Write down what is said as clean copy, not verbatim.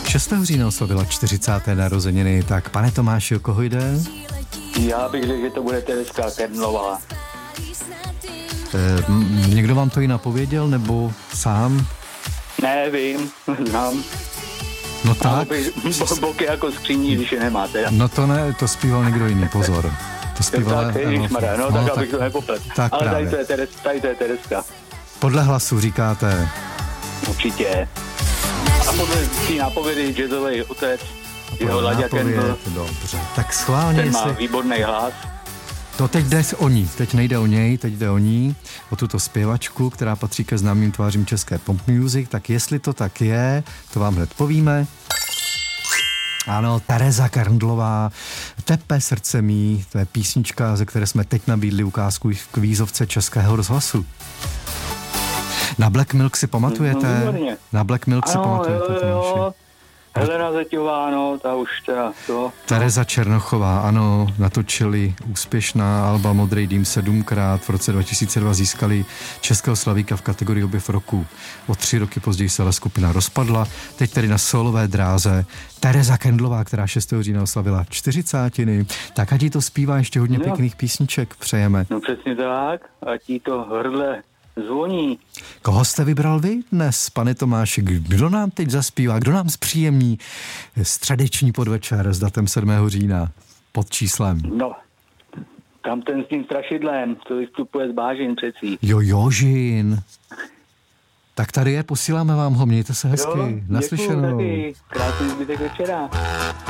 6. října oslavila 40. narozeniny. Tak, pane Tomáši, o koho jde? Já bych řekl, že to bude Tereska Kernlová. Někdo vám to i napověděl, nebo sám? Ne, vím, znám. No tak. Boky jako skříní, když je nemáte. No to ne, to zpíval někdo jiný, pozor. To zpívala... Tak abych to nepoplet. Tak ale právě. tady to je Tereska. Podle hlasu říkáte. Určitě. A podle té nápovědy jazzový otec, jeho Laďa Kendl. Dobře, tak schválně, ten má jestli... výborný hlas. To teď jde o ní, teď nejde o něj, teď jde o ní, o tuto zpěvačku, která patří ke známým tvářím české pop music, tak jestli to tak je, to vám hned povíme. Ano, Tereza Kernlová, Tepe srdce mý, to je písnička, ze které jsme teď nabídli ukázku v kvízovce Českého rozhlasu. Na Black Milk si pamatujete? Výborně. Na Black Milk si pamatujete? Jo. Helena Zeťová, no, ta už teda to. Tereza Černochová, ano, natočili úspěšná alba Modrý dým 7krát, v roce 2002 získali Českého slavíka v kategorii objev roku. O 3 roky později se ale skupina rozpadla, teď tedy na solové dráze Tereza Kernlová, která 6. října oslavila 40. Tak ať jí to zpívá ještě hodně pěkných písniček, přejeme. No přesně tak, ať jí to hrdle zvoní. Koho jste vybral vy dnes, pane Tomáši? Kdo nám teď zaspívá? Kdo nám zpříjemní středeční podvečer s datem 7. října pod číslem? No, tam ten s tím strašidlem, co vystupuje z Bážin přecí. Jožin. Tak tady je, posíláme vám ho, mějte se hezky. Jo, Naslyšenou. Děkuju, taky. Krásný zbytek večera.